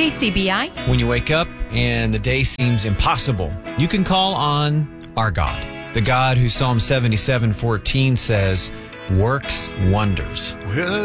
KCBI. When you wake up and the day seems impossible, you can call on our God, the God who Psalm 77:14 says works wonders.